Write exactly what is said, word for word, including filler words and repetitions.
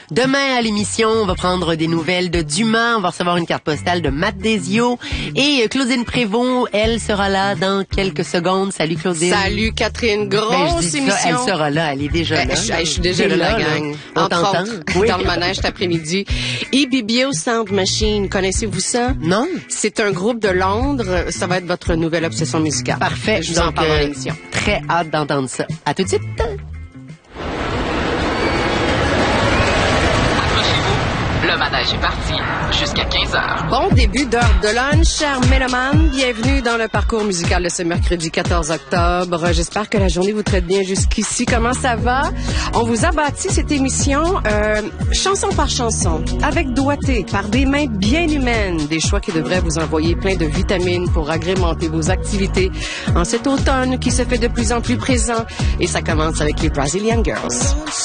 Demain à l'émission, on va prendre des nouvelles de Dumas. On va recevoir une carte postale de Matt Desio. Et Claudine Prévost, elle sera là dans quelques secondes. Salut Claudine. Salut Catherine, grosse ben, je dis émission. Ça, elle sera là, elle est déjà ben, là. Je, je suis déjà là, la gang. On Entre t'entend? autres, Oui. dans le manège cet après-midi. E B B O Sound Machine, connaissez-vous ça? Non. C'est un groupe de Londres. Ça va être votre nouvelle obsession musicale. Parfait. Je vous en parle dans l'émission. Très hâte d'entendre ça. À tout de suite. Le manège est parti jusqu'à quinze heures. Bon début d'heure de lunch, chers mélomanes. Bienvenue dans le parcours musical de ce mercredi quatorze octobre. J'espère que la journée vous traite bien jusqu'ici. Comment ça va? On vous a bâti cette émission euh, chanson par chanson, avec doigté, par des mains bien humaines. Des choix qui devraient vous envoyer plein de vitamines pour agrémenter vos activités en cet automne qui se fait de plus en plus présent. Et ça commence avec les Brazilian Girls.